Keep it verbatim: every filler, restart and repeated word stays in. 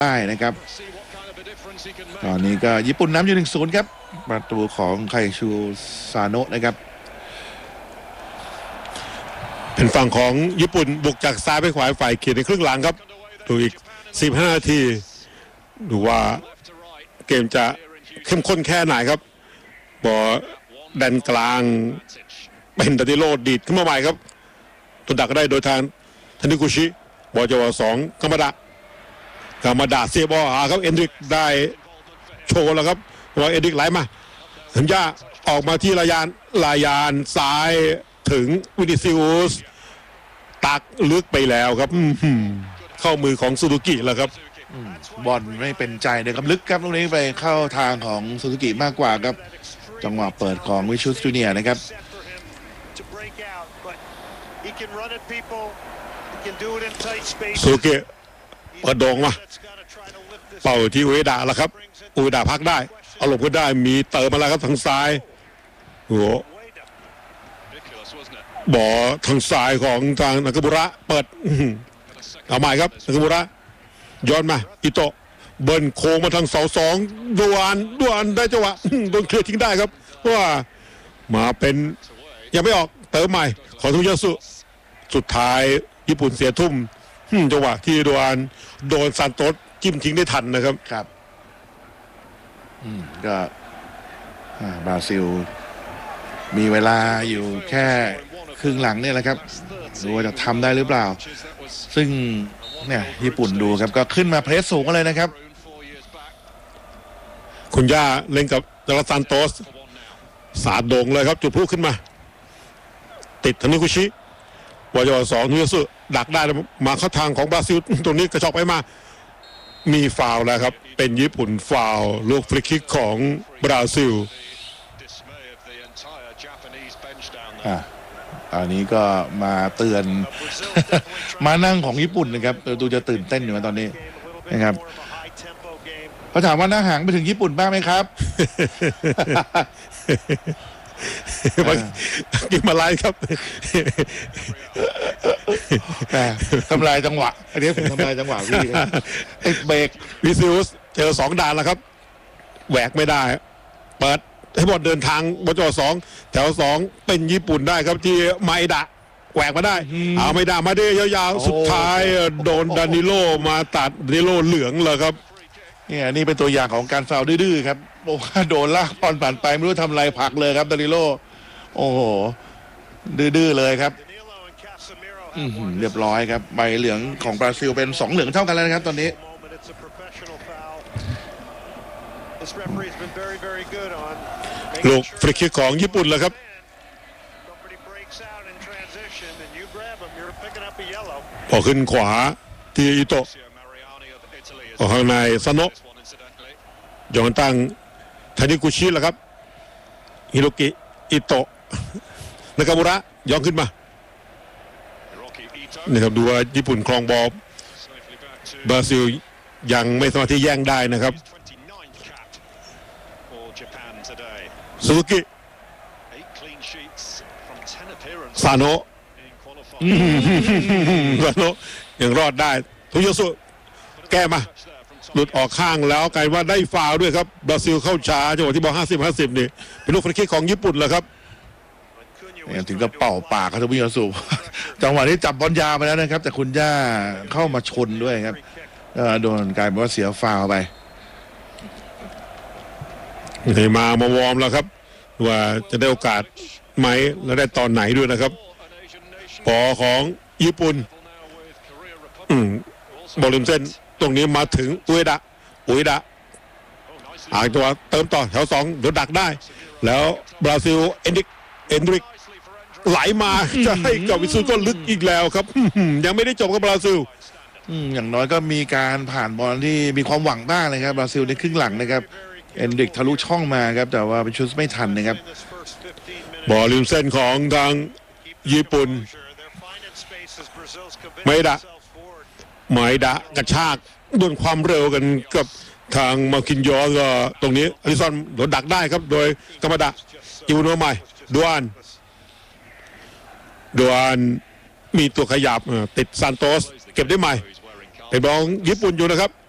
ได้นะครับตอนนี้ก็ญี่ปุ่นนำอยู่หนึ่งศูนย์ครับประตูของไคชูซาโนะนะครับเป็นฝั่งของญี่ปุ่นบุกจากซ้ายไปขวาฝ่ายเขตในครึ่งหลังครับดูอีกสิบห้านาทีดูว่าเกมจะเข้มข้นแค่ไหนครับบอลแดนกลางเป็นดานิโลดีดขึ้นมาใหม่ครับตัวดักได้โดยทางทานิกุชิบอลจังหวะสองกามาดะกามาดะเสียบอลหาครับเอนดริกได้โชว์แล้วครับว่าเอนดริกไหลมาถึงย่าออกมาที่ลายานลายานซ้ายถึงวินิซิอุสตักลึกไปแล้วครับเข้ามือของซูซูกิแล้วครับบอลไม่เป็นใจเลยครับลึกครับตรงนี้ไปเข้าทางของซูซูกิมากกว่าครับจังหวะเปิดของวิชุสจูเนียร์นะครับซูซูกิเปิดโด่งมาเป่าที่อุเอดะแล้วครับอุเอดะพักได้เอาหลบก็ได้มีเติมมาแล้วครับทางซ้ายโอ้บอทางซ้ายของทางนักบุระเปิดเอาใหม่ครับนักบุระย้อนมาอิโตะเบิ้ลโค้งมาทางเสาสองดวนดวนได้จังหวะโดนเคลียร์ทิ้งได้ครับเพราะว่ามาเป็นยังไม่ออกเติมใหม่ของทุยาสุสุดท้ายญี่ปุ่นเสียทุ่มจังหวะที่ดวนโดนซานโตสจิ้มทิ้งได้ทันนะครับครับอืมก็บราซิลมีเวลาอยู่แค่ครึ่งหลังเนี่ยแหละครับดูว่าจะทำได้หรือเปล่าซึ่งเนี่ยญี่ปุ่นดูครับก็ขึ้นมาเพรสสูงเลยนะครับคุณย่าเล่นกับดาราซานโตสสาดโด่งเลยครับจุดพลุขึ้นมาติดทานิกุชิวายสองนุยสึดักได้มาเข้าทางของบราซิลตรงนี้กระชอกไปมามีฟาวล์แล้วครับเป็นญี่ปุ่นฟาวล์ลูกฟรีคิกของบราซิลอ่ะอันนี้ก็มาเตือนมานั่งของญี่ปุ่นนะครับดูจะตื่นเต้นอยู่ตอนนี้นะครับเขาถามว่าหน้าหางไปถึงญี่ปุ่นบ้างไหมครับกินมาไล่ครับทำลายจังหวะอันนี้ผมทำลายจังหวะพี่ติดเบรกวิซิอุสเจอสองด่านแล้วครับแหวกไม่ได้เปิดให้บอลเดินทางบอลจอสองแถวสองเป็นญี่ปุ่นได้ครับที่ไมดะแหวกมาได้เอาไม่ได้มาได้ยาวๆสุดท้ายโดนดานิโลมาตัดดานิโลเหลืองเลยครับเนี่ยนี่เป็นตัวอย่างของการฟาวล์ดื้อๆครับโอ้โดนลากบอลผ่านไปไม่รู้ทำอะไรผักเลยครับดานิโลโอ้โหดื้อๆเลยครับเรียบร้อยครับใบเหลืองของบราซิลเป็นสองเหลืองเท่ากันแล้วนะครับตอนนี้ลูกฟรีคิกของญี่ปุ่นเลยครับพอขึ้นขวาที่อิโตะออกข้างในซาโนะยอนตั้งทานิกุชิแล้วครับฮิโรกิอิโตะนากามุระย้อนขึ้นมานี่ครับดูว่าญี่ปุ่นครองบอลบราซิลยังไม่สามารถที่แย่งได้นะครับซูซูกิซาโนะซาโนะยังรอดได้ทุยสุแก้มาหลุดออกข้างแล้วกลายว่าได้ฟาวล์ด้วยครับบราซิลเข้าช้าจังหวะที่บอลห้าสิบห้าสิบนี่เป็นลูกฟรีคิกของญี่ปุ่นแหละครับถึงกับเป่าปากครับทุยสุจังหวะนี้จับบอลยาวไปแล้วนะครับแต่คุณย่าเข้ามาชนด้วยครับโดนกลายเป็นว่าเสียฟาวล์ไปให้มามาวอร์มแล้วครับว่าจะได้โอกาสไหมและได้ตอนไหนด้วยนะครับปอของญี่ปุ่นบอลริมเส้นตรงนี้มาถึงอุเอดะอุเอดะอ่างตัวเติมต่อแถวสองเดี๋ยวดักได้แล้วบราซิลเอนดิกเอนดริกไหลมาจะให้กับวิสุก็ลึกอีกแล้วครับยังไม่ได้จบกับบราซิลอย่างน้อยก็มีการผ่านบอลที่มีความหวังบ้างเลยครับบราซิลในครึ่งหลังนะครับเอนดริกทะลุช่องมาครับแต่ว่าเป็นชุดไม่ทันนะครับบอลริมเส้นของทางญี่ปุ่นไมดะไมดะกระชากโดนความเร็วกันกับทางมาคินยอก็ตรงนี้อลิซอนโดนดักได้ครับโดยกามาดะอิวโนใหม่ดวนดวนมีตัวขยับติดซานโตสเก็บได้ใหม่เป็นบอลญี่ปุ่นอยู่นะครับ